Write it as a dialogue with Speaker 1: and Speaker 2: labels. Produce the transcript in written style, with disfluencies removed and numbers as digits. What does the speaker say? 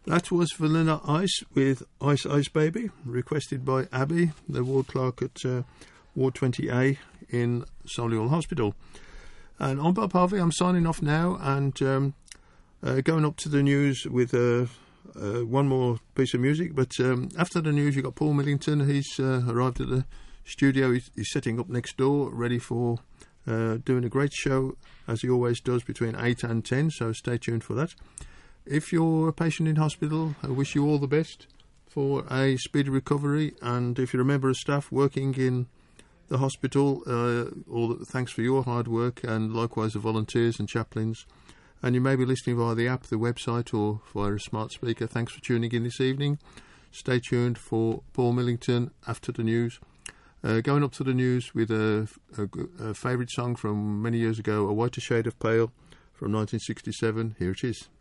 Speaker 1: That was Vanilla Ice with Ice Ice Baby, requested by Abby, the ward clerk at Ward 20A in Solihull Hospital. And I'm Bob Harvey. I'm signing off now and going up to the news with one more piece of music. But after the news, you've got Paul Millington. He's arrived at the studio. He's setting up next door, ready for doing a great show, as he always does, between 8 and 10, so stay tuned for that. If you're a patient in hospital, I wish you all the best for a speedy recovery, and if you're a member of staff working in the hospital, thanks for your hard work, and likewise the volunteers and chaplains. And you may be listening via the app, the website, or via a smart speaker. Thanks for tuning in this evening. Stay tuned for Paul Millington after the news. Going up to the news with a favourite song from many years ago, A Whiter Shade of Pale from 1967. Here it is.